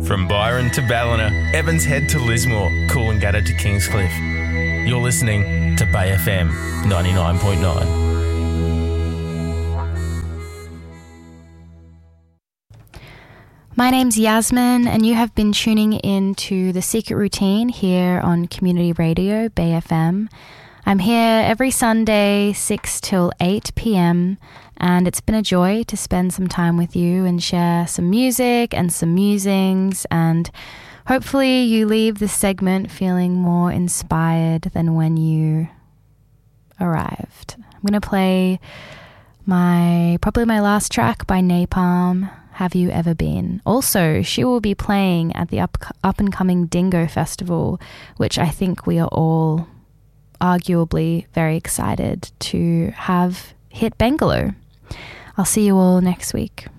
From Byron to Ballina, Evans Head to Lismore, Coolangatta to Kingscliff. You're listening to Bay FM 99.9. My name's Yasmin, and you have been tuning in to The Secret Routine here on Community Radio, Bay FM. I'm here every Sunday, 6 till 8 p.m, and it's been a joy to spend some time with you and share some music and some musings, and hopefully you leave this segment feeling more inspired than when you arrived. I'm going to play probably my last track by Napalm, Have You Ever Been? Also, she will be playing at the up-and-coming Dingo Festival, which I think we are all arguably very excited to have hit Bangalow. I'll see you all next week.